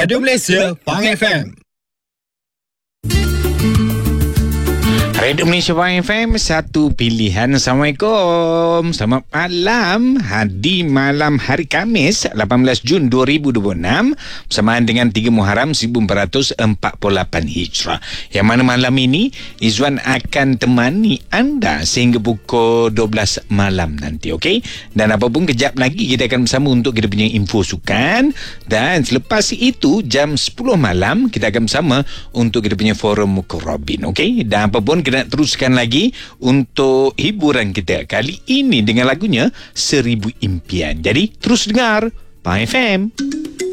Radio Malaysia, Pang FM. Radio Malaysia Pang FM, satu pilihan. Assalamualaikum. Selamat malam. Di malam hari Khamis 18 Jun 2026 bersamaan dengan 3 Muharram 1448 Hijrah. Yang mana malam ini Izwan akan temani anda sehingga pukul 12 malam nanti, okey? Dan apapun kejap lagi kita akan bersama untuk kita punya info sukan, dan selepas itu jam 10 malam kita akan bersama untuk kita punya forum Mukarrabin, okey? Dan apapun kita nak teruskan lagi untuk hiburan kita kali ini dengan lagunya 1000 Impian. Jadi terus dengar Pang FM.